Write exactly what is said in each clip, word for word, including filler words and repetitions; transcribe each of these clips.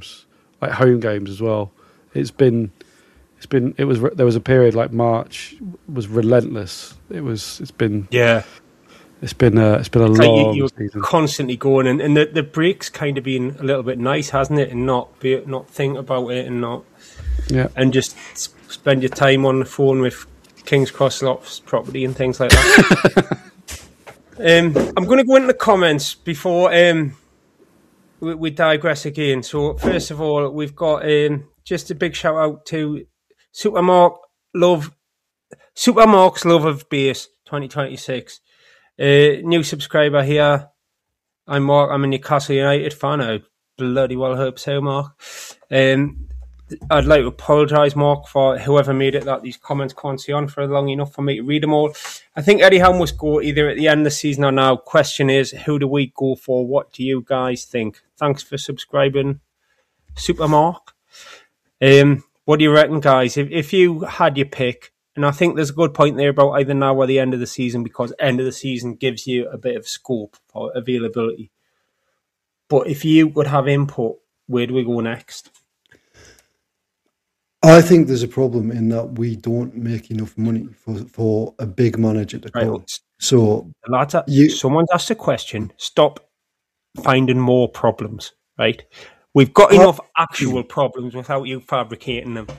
games, like home games as well. It's been, it's been, it was. There was a period like March was relentless. It was. It's been. Yeah. It's been a. It's been a it's long like you, season. Constantly going, and, and the the break's kind of been a little bit nice, hasn't it? And not be not think about it, and not. Yeah. And just spend your time on the phone with King's Cross Lots property and things like that. um, I'm going to go into the comments before um, we, we digress again. So first of all, we've got um, just a big shout out to Supermark Love, Supermark's Love of Bass twenty twenty-six. Uh, new subscriber here. I'm Mark. I'm a Newcastle United fan. I bloody well hope so, Mark. Um, I'd like to apologise, Mark, for whoever made it that these comments can't see on for long enough for me to read them all. I think Eddie Howe must go either at the end of the season or now. Question is, who do we go for? What do you guys think? Thanks for subscribing, Super Mark. Um, what do you reckon, guys? If if you had your pick, and I think there's a good point there about either now or the end of the season, because end of the season gives you a bit of scope for availability. But if you would have input, where do we go next? I think there's a problem in that we don't make enough money for, for a big manager to come. Right. So, lads, you, someone's asked a question. Stop finding more problems, right? We've got enough actual problems without you fabricating them.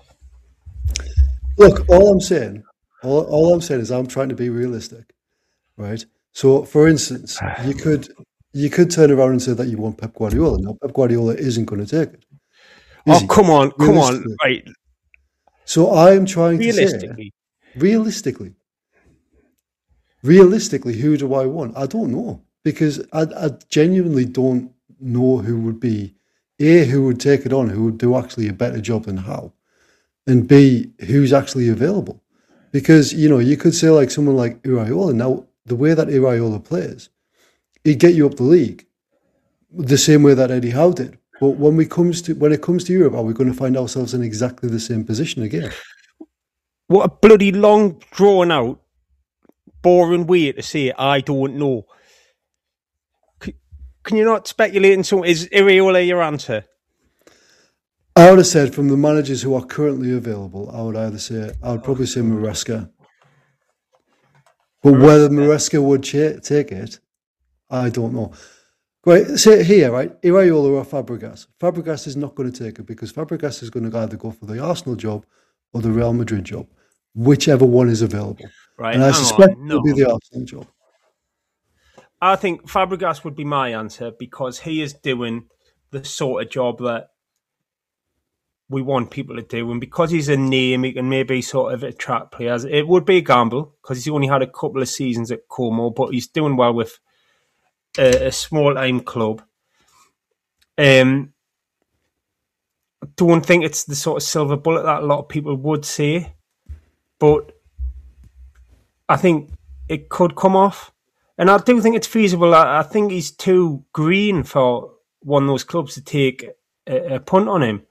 Look, all I'm saying, all, all I'm saying is I'm trying to be realistic, right? So, for instance, you could you could turn around and say that you want Pep Guardiola. Now, Pep Guardiola isn't going to take it. Oh, come on, come on. Right. So I'm trying realistically. to say, realistically, realistically, who do I want? I don't know, because I, I genuinely don't know who would be, A, who would take it on, who would do actually a better job than Howe, and B, who's actually available. Because, you know, you could say like someone like Iraola. Now, the way that Iraola plays, he'd get you up the league the same way that Eddie Howe did. But when we comes to when it comes to Europe, are we going to find ourselves in exactly the same position again? What a bloody long, drawn out, boring way to say I don't know. C- can you not speculate in something? Is Iraola your answer? I would have said from the managers who are currently available, I would either say I would probably say Maresca. But whether Maresca would ch- take it, I don't know. Right, say here, right, Iraola or Fabregas. Fabregas is not going to take it because Fabregas is going to either go for the Arsenal job or the Real Madrid job, whichever one is available. Right, and I suspect on, no. it'll be the Arsenal job. I think Fabregas would be my answer because he is doing the sort of job that we want people to do, and because he's a name, he can maybe sort of attract players. It would be a gamble because he's only had a couple of seasons at Como, but he's doing well with a, a small-time club. Um, I don't think it's the sort of silver bullet that a lot of people would say, but I think it could come off. And I do think it's feasible. I, I think he's too green for one of those clubs to take a, a punt on him.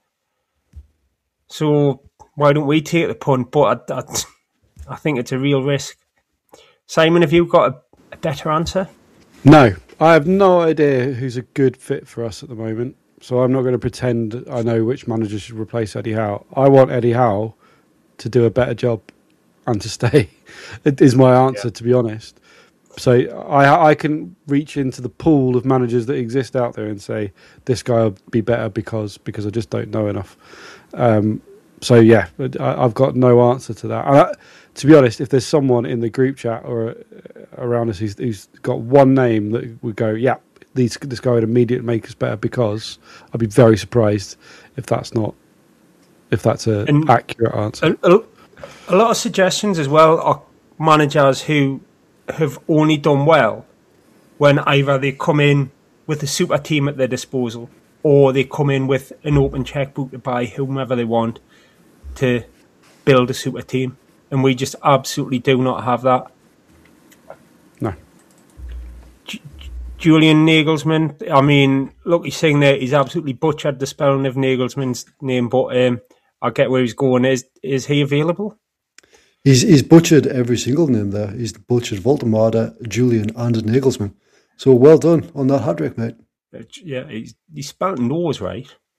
So why don't we take the punt? But I, I, I think it's a real risk. Simon, have you got a, a better answer? No, I have no idea who's a good fit for us at the moment. So I'm not going to pretend I know which manager should replace Eddie Howe. I want Eddie Howe to do a better job and to stay. It is my answer, yeah. to be honest. So I I can reach into the pool of managers that exist out there and say this guy will be better because because I just don't know enough. Um, so yeah, I, I've got no answer to that. And I, to be honest, if there's someone in the group chat or uh, around us who's, who's got one name that would go, yeah, these, this guy would immediately make us better, because I'd be very surprised if that's not if that's an accurate answer. A, a, a lot of suggestions as well are managers who have only done well when either they come in with a super team at their disposal or they come in with an open checkbook to buy whomever they want to build a super team. And we just absolutely do not have that. No. J- Julian Nagelsmann, I mean, look, he's saying there he's absolutely butchered the spelling of Nagelsmann's name, but um, I get where he's going. Is is he available? He's he's butchered every single name there. He's butchered Voldemade, Julian, and Nagelsmann. So well done on that hat-trick, mate. Yeah, he's, he's spelled nose right.